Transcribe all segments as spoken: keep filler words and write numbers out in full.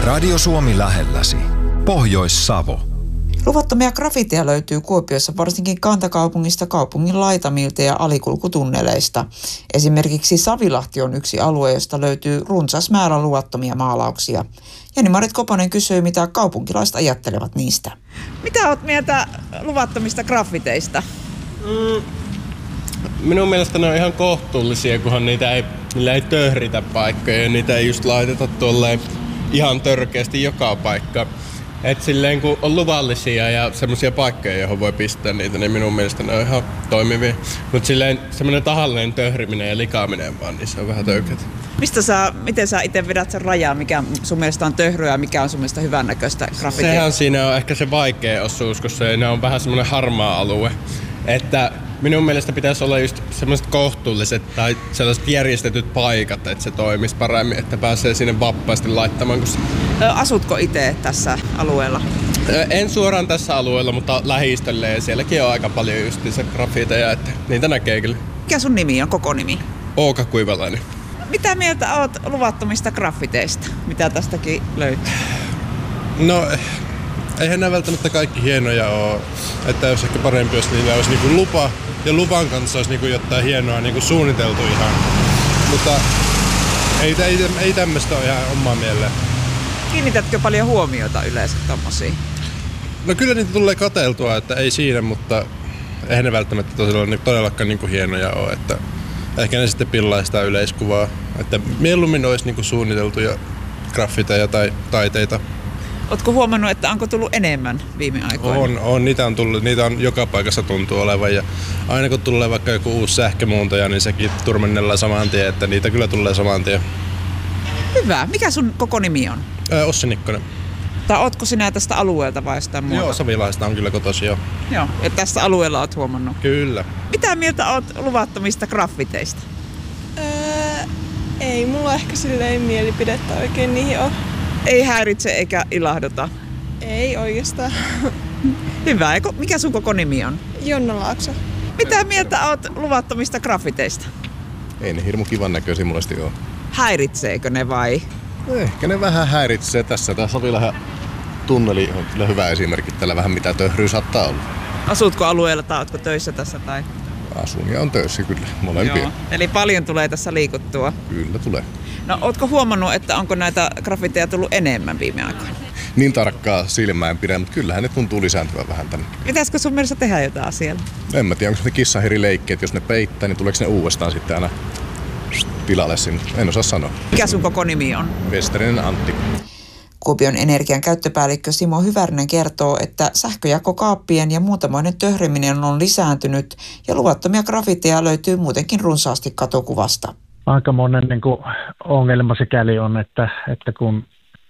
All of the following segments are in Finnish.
Radio Suomi lähelläsi. Pohjois-Savo. Luvattomia graffiteja löytyy Kuopiossa varsinkin kantakaupungista, kaupungin laitamilta ja alikulkutunneleista. Esimerkiksi Savilahti on yksi alue, josta löytyy runsas määrä luvattomia maalauksia. Jani-Marit Koponen kysyi, mitä kaupunkilaiset ajattelevat niistä. Mitä olet mieltä luvattomista graffiteista? Mm, minun mielestä ne on ihan kohtuullisia, kunhan niitä ei, niillä ei töhritä paikkoja ja niitä ei just laiteta tuolleen ihan törkeästi joka paikka. Et silleen kun on luvallisia ja semmoisia paikkoja, johon voi pistää niitä, niin minun mielestä ne on ihan toimivia. Mutta silleen semmoinen tahallinen töhriminen ja likaaminen vaan, niin se on vähän töykeätä. Mistä sä, miten sä itse vedät sen rajaa, mikä sun mielestä on töhryä ja mikä on sun mielestä hyvännäköistä graffitia? Sehän siinä on ehkä se vaikea osuus, koska se on vähän semmoinen harmaa alue. Että minun mielestä pitäisi olla just semmoiset kohtuulliset tai sellaiset järjestetyt paikat, että se toimisi paremmin, että pääsee sinne vapaasti laittamaan. Asutko itse tässä alueella? En suoraan tässä alueella, mutta lähistölle ja sielläkin on aika paljon just niitä graffiteja, että niitä näkee kyllä. Mikä sun nimi on, koko nimi? Ooka Kuivalainen. Mitä mieltä oot luvattomista graffiteista? Mitä tästäkin löytyy? No, eihän nämä välttämättä kaikki hienoja ole. Että jos ehkä parempi, jos niillä olisi niinku lupa ja luvan kanssa olisi niinku jotain hienoa niinku suunniteltu ihan. Mutta ei, ei, ei tämmöistä ole ihan omaa mieleen. Kiinnitätkö paljon huomiota yleensä tommosiin? No kyllä niitä tulee katseltua, että ei siinä, mutta eihän ne välttämättä todellakaan niinku hienoja ole. Että ehkä ne sitten pillaa sitä yleiskuvaa. Että mieluummin olisi niinku suunniteltuja graffiteja tai taiteita. Ootko huomannut, että onko tullut enemmän viime aikoina? On, on, niitä on tullut, niitä on joka paikassa tuntuu olevan ja aina kun tulee vaikka joku uusi sähkömuuntaja, niin sekin turmennellaan saman tien, että niitä kyllä tulee saman tien. Hyvä. Mikä sun koko nimi on? Ää, Ossi Nikkonen. Tai ootko sinä tästä alueelta vai sitä muuta? Joo, Savilahdesta on kyllä kotoisin, joo. Joo, ja tässä alueella oot huomannut? Kyllä. Mitä mieltä oot luvattomista graffiteista? Öö, ei mulla ehkä silleen mielipidettä oikein niihin ole. Ei häiritse eikä ilahduta? Ei oikeastaan. Hyvä. Mikä sun koko nimi on? Jonna Laakso. Mitä mieltä oot luvattomista graffiteista? Ei ne hirmu kivan näköisiä monesti ole. Häiritseekö ne vai? Ehkä ne vähän häiritsee tässä. Tämä Savilahden tunneli on kyllä hyvä esimerkki. Täällä vähän mitä töhryä saattaa olla. Asutko alueella tai ootko töissä tässä? Tai? Asun ja on töissä kyllä, molempia. Joo. Eli paljon tulee tässä liikuttua? Kyllä tulee. No ootko huomannut, että onko näitä graffiteja tullut enemmän viime aikoina? Niin tarkkaa silmää en pidä, mutta kyllähän ne tuntuu lisääntyvän vähän tänne. Pitäisikö sun mielestä tehdä jotain asialla? En mä tiedä, onko ne kissahirileikkiä, jos ne peittää, niin tuleeko ne uudestaan sitten aina tilalle sinne? En osaa sanoa. Mikä sun koko nimi on? Westerinen Antti. Kuopion energian käyttöpäällikkö Simo Hyvärinen kertoo, että sähköjakokaappien ja muutamoinen töhriminen on lisääntynyt ja luvattomia graffiteja löytyy muutenkin runsaasti katokuvasta. Aikamoinen niin kuin ongelma sikäli on, että, että kun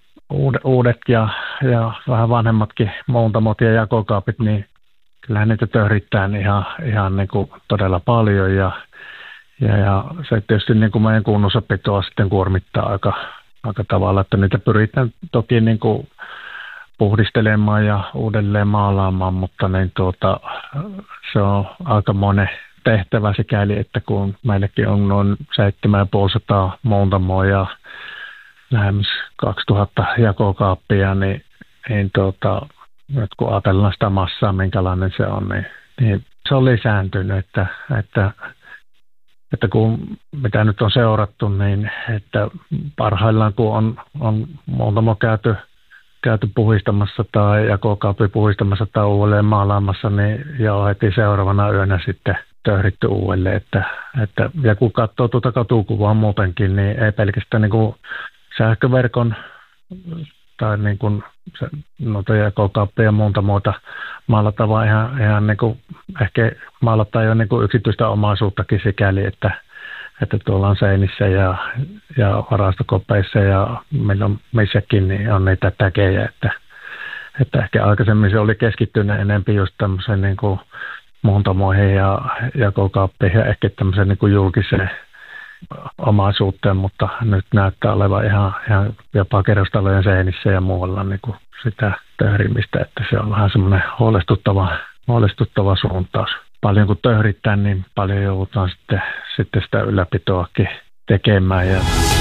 uudet ja, ja vähän vanhemmatkin muuntamot ja jakokaapit, niin kyllähän niitä töhrittää ihan, ihan niin kuin todella paljon ja, ja, ja se tietysti niin kuin meidän kunnossapitoa sitten kuormittaa aika, aika tavalla, että niitä pyritään toki niin kuin puhdistelemaan ja uudelleen maalaamaan, mutta niin tuota, se on aikamoinen tehtävä sikäli, että kun meilläkin on noin seitsemäntuhatta muuntamoa ja lähemmäs kaksituhatta jakokaappia, niin, niin tuota, nyt kun ajatellaan sitä massaa, minkälainen se on, niin, niin se on lisääntynyt, että, että, että kun mitä nyt on seurattu, niin että parhaillaan kun on, on muutamo käyty, käyty puhistamassa tai jakokaappi puhistamassa tai uudelleen maalaamassa, niin jo heti seuraavana yönä sitten töhritty uudelleen, että, että, ja kun katsoo tuota katukuvaa muutenkin, niin ei pelkästään niin kuin sähköverkon tai niin kuin se, noita jakokaappeja ja muuta muuta maalata, vaan ihan, ihan niin kuin, ehkä maalata jo niin kuin yksityistä omaisuuttakin sikäli, että, että tuolla on seinissä ja, ja varastokopeissa ja milloin missäkin niin on niitä täkejä, että, että ehkä aikaisemmin se oli keskittynyt enemmän just tämmöiseen niin kuin muuntamoihin ja jakokaappeihin ja ehkä tämmöiseen niin kuin julkiseen omaisuuteen, mutta nyt näyttää olevan ihan, ihan jopa kerrostalojen seinissä ja muualla niin kuin sitä töhrimistä, että se on vähän semmoinen huolestuttava, huolestuttava suuntaus. Paljon kun töhrittää, niin paljon joudutaan sitten, sitten sitä ylläpitoakin tekemään. Ja